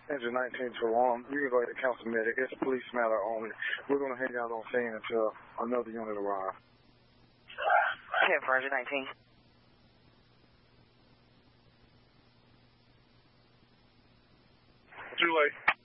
Engine 19 to alarm. You can go ahead and council medic. It's a police matter only. We're going to hang out on scene until another unit arrives. Yeah, for Engine 19. Too late.